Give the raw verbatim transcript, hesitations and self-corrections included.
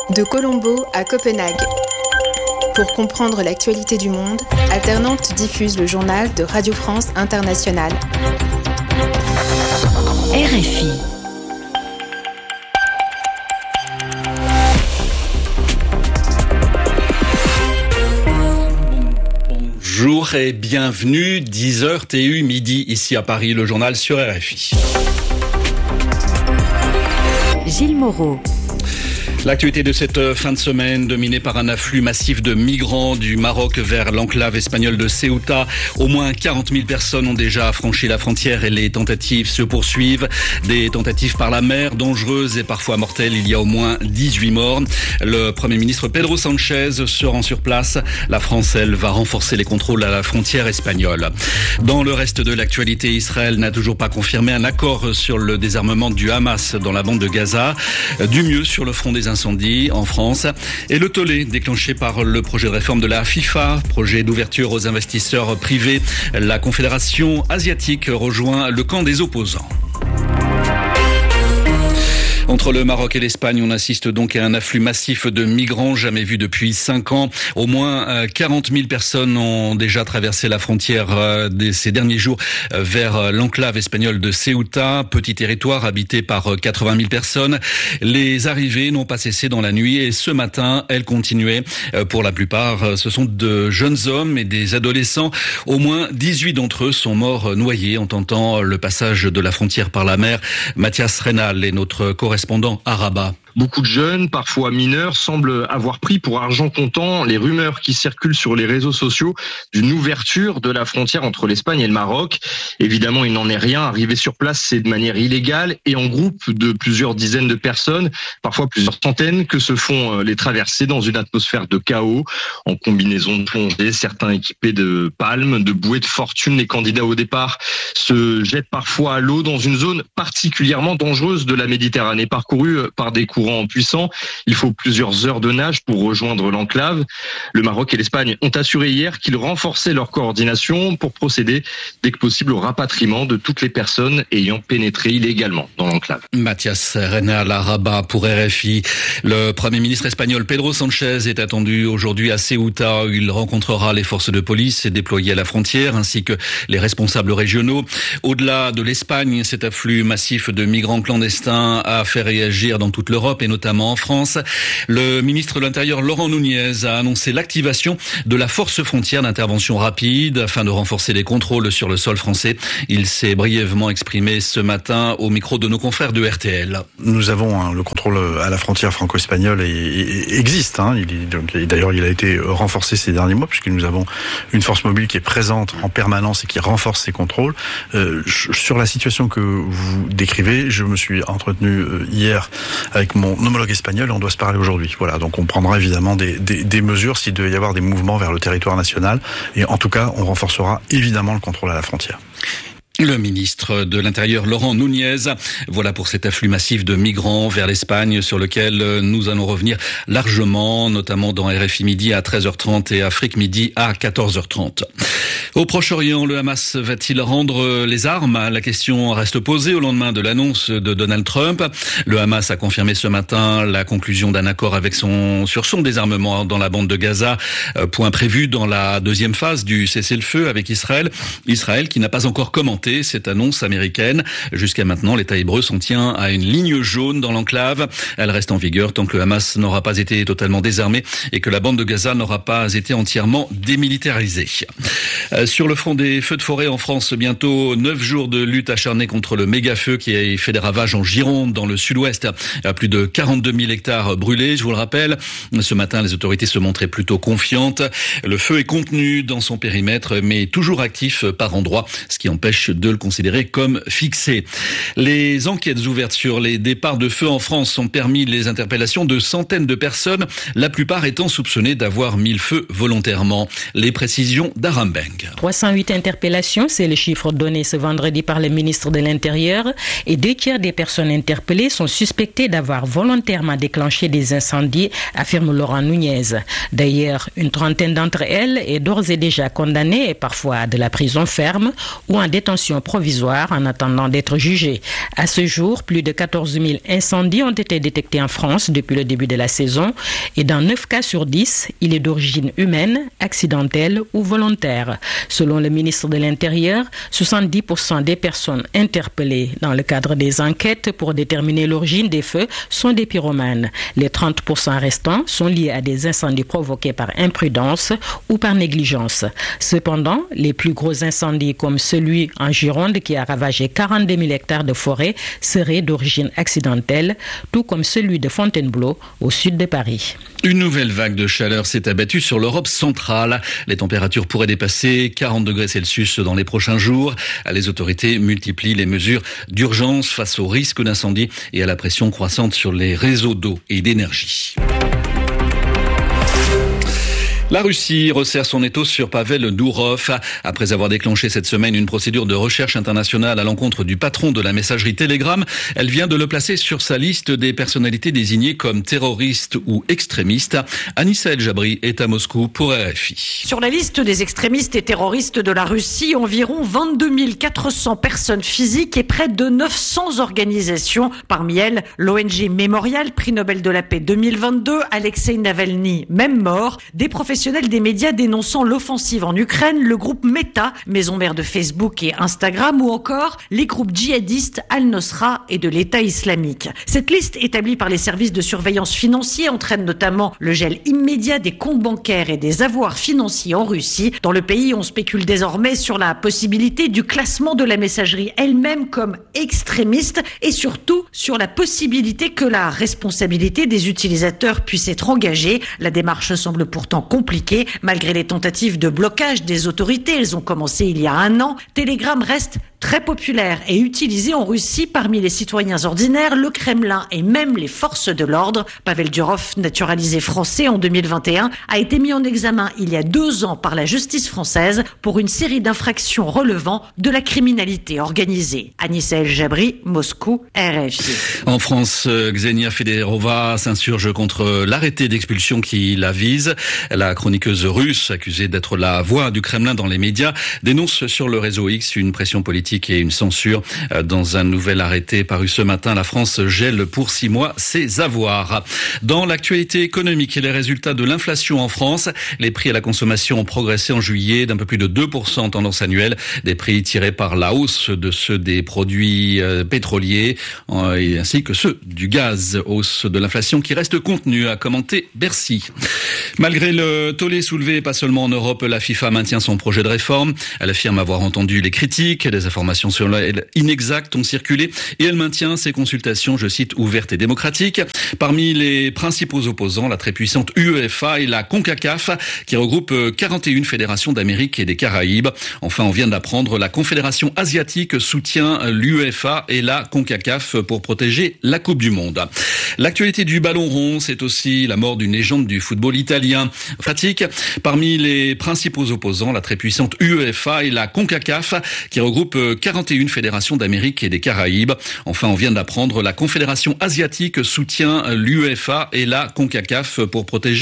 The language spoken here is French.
De Colombo à Copenhague. Pour comprendre l'actualité du monde, Alternante diffuse le journal de Radio France Internationale. R F I. Bonjour et bienvenue, dix heures T U midi ici à Paris, le journal sur R F I. Gilles Moreau. L'actualité de cette fin de semaine, dominée par un afflux massif de migrants du Maroc vers l'enclave espagnole de Ceuta. Au moins quarante mille personnes ont déjà franchi la frontière et les tentatives se poursuivent. Des tentatives par la mer, dangereuses et parfois mortelles. Il y a au moins dix-huit morts. Le Premier ministre Pedro Sánchez se rend sur place. La France, elle, va renforcer les contrôles à la frontière espagnole. Dans le reste de l'actualité, Israël n'a toujours pas confirmé un accord sur le désarmement du Hamas dans la bande de Gaza. Du mieux sur le front des incendie en France et le tollé déclenché par le projet de réforme de la FIFA, projet d'ouverture aux investisseurs privés. La Confédération asiatique rejoint le camp des opposants. Entre le Maroc et l'Espagne, on assiste donc à un afflux massif de migrants jamais vu depuis cinq ans. Au moins quarante mille personnes ont déjà traversé la frontière ces derniers jours vers l'enclave espagnole de Ceuta, petit territoire habité par quatre-vingt mille personnes. Les arrivées n'ont pas cessé dans la nuit et ce matin, elles continuaient. Pour la plupart, ce sont de jeunes hommes et des adolescents. Au moins dix-huit d'entre eux sont morts noyés en tentant le passage de la frontière par la mer. Mathias Reynal est notre correspondant à Rabat. Beaucoup de jeunes, parfois mineurs, semblent avoir pris pour argent comptant les rumeurs qui circulent sur les réseaux sociaux d'une ouverture de la frontière entre l'Espagne et le Maroc. Évidemment, il n'en est rien. Arriver sur place, c'est de manière illégale et en groupe de plusieurs dizaines de personnes, parfois plusieurs centaines, que se font les traversées dans une atmosphère de chaos, en combinaison de plongée, certains équipés de palmes, de bouées de fortune. Les candidats au départ se jettent parfois à l'eau dans une zone particulièrement dangereuse de la Méditerranée, parcourue par des courants puissant. Il faut plusieurs heures de nage pour rejoindre l'enclave. Le Maroc et l'Espagne ont assuré hier qu'ils renforçaient leur coordination pour procéder dès que possible au rapatriement de toutes les personnes ayant pénétré illégalement dans l'enclave. Mathias Reynal à Rabat pour R F I. Le Premier ministre espagnol Pedro Sánchez est attendu aujourd'hui à Ceuta où il rencontrera les forces de police déployées à la frontière ainsi que les responsables régionaux. Au-delà de l'Espagne, cet afflux massif de migrants clandestins a fait réagir dans toute l'Europe et notamment en France. Le ministre de l'Intérieur Laurent Nunez a annoncé l'activation de la force frontière d'intervention rapide afin de renforcer les contrôles sur le sol français. Il s'est brièvement exprimé ce matin au micro de nos confrères de R T L. Nous avons hein, le contrôle à la frontière franco-espagnole et, et, et existe. Hein, il est, donc, et d'ailleurs, il a été renforcé ces derniers mois puisque nous avons une force mobile qui est présente en permanence et qui renforce ces contrôles. Euh, sur la situation que vous décrivez, je me suis entretenu euh, hier avec mon homologue espagnol, on doit se parler aujourd'hui. Voilà, donc on prendra évidemment des, des, des mesures s'il devait y avoir des mouvements vers le territoire national. Et en tout cas, on renforcera évidemment le contrôle à la frontière. Le ministre de l'Intérieur, Laurent Nunez. Voilà pour cet afflux massif de migrants vers l'Espagne sur lequel nous allons revenir largement, notamment dans R F I Midi à treize heures trente et Afrique Midi à quatorze heures trente. Au Proche-Orient, le Hamas va-t-il rendre les armes ? La question reste posée au lendemain de l'annonce de Donald Trump. Le Hamas a confirmé ce matin la conclusion d'un accord avec son, sur son désarmement dans la bande de Gaza, point prévu dans la deuxième phase du cessez-le-feu avec Israël. Israël qui n'a pas encore commenté cette annonce américaine. Jusqu'à maintenant, l'État hébreu s'en tient à une ligne jaune dans l'enclave. Elle reste en vigueur tant que le Hamas n'aura pas été totalement désarmé et que la bande de Gaza n'aura pas été entièrement démilitarisée. Sur le front des feux de forêt en France, bientôt neuf jours de lutte acharnée contre le méga-feu qui a fait des ravages en Gironde, dans le sud-ouest, à plus de quarante-deux mille hectares brûlés, je vous le rappelle. Ce matin, les autorités se montraient plutôt confiantes. Le feu est contenu dans son périmètre, mais toujours actif par endroits, ce qui empêche de le considérer comme fixé. Les enquêtes ouvertes sur les départs de feu en France ont permis les interpellations de centaines de personnes, la plupart étant soupçonnées d'avoir mis le feu volontairement. Les précisions d'Arambeng. trois cent huit interpellations, c'est le chiffre donné ce vendredi par le ministre de l'Intérieur, et deux tiers des personnes interpellées sont suspectées d'avoir volontairement déclenché des incendies, affirme Laurent Nunez. D'ailleurs, une trentaine d'entre elles est d'ores et déjà condamnée, et parfois à de la prison ferme ou en détention détention provisoire en attendant d'être jugés. À ce jour, plus de quatorze mille incendies ont été détectés en France depuis le début de la saison et dans neuf cas sur dix, il est d'origine humaine, accidentelle ou volontaire. Selon le ministre de l'Intérieur, soixante-dix pour cent des personnes interpellées dans le cadre des enquêtes pour déterminer l'origine des feux sont des pyromanes. Les trente pour cent restants sont liés à des incendies provoqués par imprudence ou par négligence. Cependant, les plus gros incendies comme celui en Gironde qui a ravagé quarante-deux mille hectares de forêt seraient d'origine accidentelle, tout comme celui de Fontainebleau au sud de Paris. Une nouvelle vague de chaleur s'est abattue sur l'Europe centrale. Les températures pourraient dépasser quarante degrés Celsius dans les prochains jours. Les autorités multiplient les mesures d'urgence face au risque d'incendie et à la pression croissante sur les réseaux d'eau et d'énergie. La Russie resserre son étau sur Pavel Dourov. Après avoir déclenché cette semaine une procédure de recherche internationale à l'encontre du patron de la messagerie Telegram, elle vient de le placer sur sa liste des personnalités désignées comme terroristes ou extrémistes. Anissa El Jabri est à Moscou pour R F I. Sur la liste des extrémistes et terroristes de la Russie, environ vingt-deux mille quatre cents personnes physiques et près de neuf cents organisations. Parmi elles, l'O N G Mémorial, prix Nobel de la paix deux mille vingt-deux, Alexei Navalny, même mort, des professionnels des médias dénonçant l'offensive en Ukraine, le groupe Meta, maison mère de Facebook et Instagram, ou encore les groupes djihadistes Al-Nosra et de l'État islamique. Cette liste établie par les services de surveillance financiers entraîne notamment le gel immédiat des comptes bancaires et des avoirs financiers en Russie. Dans le pays, on spécule désormais sur la possibilité du classement de la messagerie elle-même comme extrémiste et surtout sur la possibilité que la responsabilité des utilisateurs puisse être engagée. La démarche semble pourtant compliquée. Malgré les tentatives de blocage des autorités, elles ont commencé il y a un an. Telegram reste très populaire et utilisé en Russie parmi les citoyens ordinaires, le Kremlin et même les forces de l'ordre. Pavel Durov, naturalisé français en deux mille vingt et un, a été mis en examen il y a deux ans par la justice française pour une série d'infractions relevant de la criminalité organisée. Anissa El Jabri, Moscou, R F I. En France, Ksenia Federova s'insurge contre l'arrêté d'expulsion qui la vise. La chroniqueuse russe, accusée d'être la voix du Kremlin dans les médias, dénonce sur le réseau X une pression politique et une censure. Dans un nouvel arrêté paru ce matin, la France gèle pour six mois ses avoirs. Dans l'actualité économique et les résultats de l'inflation en France, les prix à la consommation ont progressé en juillet d'un peu plus de deux pour cent en tendance annuelle. Des prix tirés par la hausse de ceux des produits pétroliers ainsi que ceux du gaz. Hausse de l'inflation qui reste contenue, a commenté Bercy. Malgré le tollé soulevé, pas seulement en Europe, la FIFA maintient son projet de réforme. Elle affirme avoir entendu les critiques, des informations sur elle inexactes ont circulé et elle maintient ses consultations, je cite, ouvertes et démocratiques. Parmi les principaux opposants, la très puissante UEFA et la CONCACAF qui regroupe quarante et une fédérations d'Amérique et des Caraïbes. Enfin, on vient d'apprendre, la Confédération asiatique soutient l'UEFA et la CONCACAF pour protéger la Coupe du Monde. L'actualité du ballon rond, c'est aussi la mort d'une légende du football italien. Pratique. Parmi les principaux opposants, la très puissante UEFA et la CONCACAF qui regroupe quarante et une fédérations d'Amérique et des Caraïbes. Enfin, on vient d'apprendre, la Confédération asiatique soutient l'UEFA et la CONCACAF pour protéger